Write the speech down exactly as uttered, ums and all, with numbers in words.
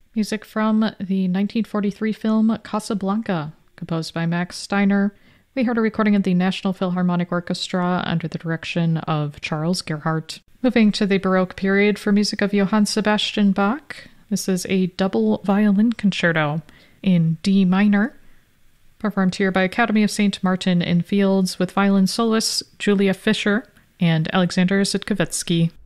Music from the nineteen forty-three film Casablanca, composed by Max Steiner. We heard a recording of the National Philharmonic Orchestra under the direction of Charles Gerhardt. Moving to the Baroque period for music of Johann Sebastian Bach, this is a double violin concerto in D minor, performed here by Academy of Saint Martin in Fields with violin soloists Julia Fischer and Alexander Zitkovetsky.